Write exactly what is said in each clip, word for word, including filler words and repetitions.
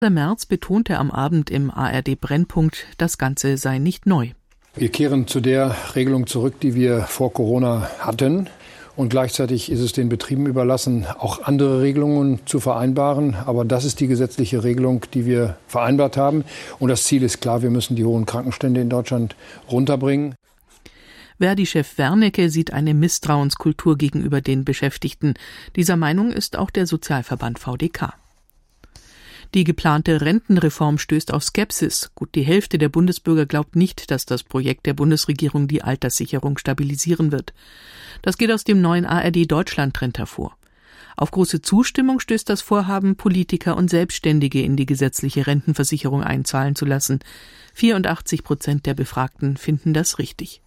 Merz betonte am Abend im A R D-Brennpunkt, das Ganze sei nicht neu. Wir kehren zu der Regelung zurück, die wir vor Corona hatten. Und gleichzeitig ist es den Betrieben überlassen, auch andere Regelungen zu vereinbaren. Aber das ist die gesetzliche Regelung, die wir vereinbart haben. Und das Ziel ist klar, wir müssen die hohen Krankenstände in Deutschland runterbringen. Verdi-Chef Wernicke sieht eine Misstrauenskultur gegenüber den Beschäftigten. Dieser Meinung ist auch der Sozialverband V D K. Die geplante Rentenreform stößt auf Skepsis. Gut die Hälfte der Bundesbürger glaubt nicht, dass das Projekt der Bundesregierung die Alterssicherung stabilisieren wird. Das geht aus dem neuen A R D-Deutschland-Trend hervor. Auf große Zustimmung stößt das Vorhaben, Politiker und Selbstständige in die gesetzliche Rentenversicherung einzahlen zu lassen. vierundachtzig Prozent der Befragten finden das richtig.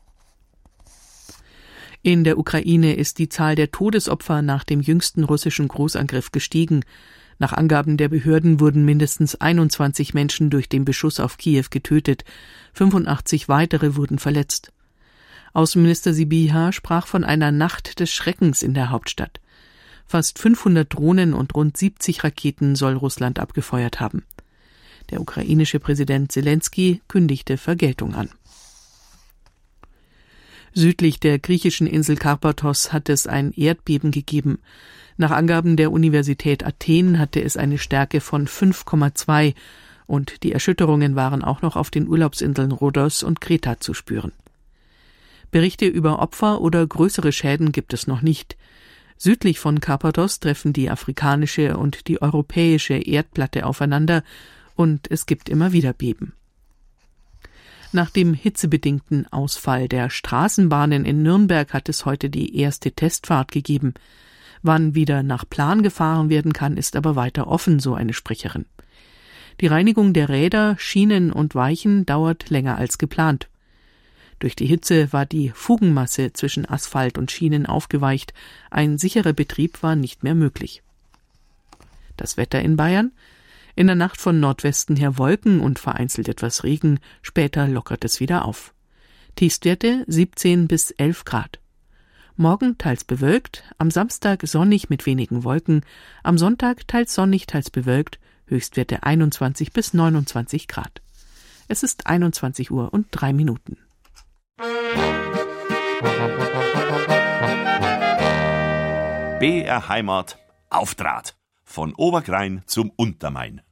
In der Ukraine ist die Zahl der Todesopfer nach dem jüngsten russischen Großangriff gestiegen. Nach Angaben der Behörden wurden mindestens einundzwanzig Menschen durch den Beschuss auf Kiew getötet. fünfundachtzig weitere wurden verletzt. Außenminister Sybiha sprach von einer Nacht des Schreckens in der Hauptstadt. Fast fünfhundert Drohnen und rund siebzig Raketen soll Russland abgefeuert haben. Der ukrainische Präsident Selenskyj kündigte Vergeltung an. Südlich der griechischen Insel Karpathos hat es ein Erdbeben gegeben. Nach Angaben der Universität Athen hatte es eine Stärke von fünf Komma zwei und die Erschütterungen waren auch noch auf den Urlaubsinseln Rhodos und Kreta zu spüren. Berichte über Opfer oder größere Schäden gibt es noch nicht. Südlich von Karpathos treffen die afrikanische und die europäische Erdplatte aufeinander und es gibt immer wieder Beben. Nach dem hitzebedingten Ausfall der Straßenbahnen in Nürnberg hat es heute die erste Testfahrt gegeben. Wann wieder nach Plan gefahren werden kann, ist aber weiter offen, so eine Sprecherin. Die Reinigung der Räder, Schienen und Weichen dauert länger als geplant. Durch die Hitze war die Fugenmasse zwischen Asphalt und Schienen aufgeweicht. Ein sicherer Betrieb war nicht mehr möglich. Das Wetter in Bayern? In der Nacht von Nordwesten her Wolken und vereinzelt etwas Regen, später lockert es wieder auf. Tiefstwerte siebzehn bis elf Grad. Morgen teils bewölkt, am Samstag sonnig mit wenigen Wolken, am Sonntag teils sonnig, teils bewölkt, Höchstwerte einundzwanzig bis neunundzwanzig Grad. Es ist einundzwanzig Uhr und drei Minuten. B R Heimat auf Draht. Von Obergrein zum Untermain.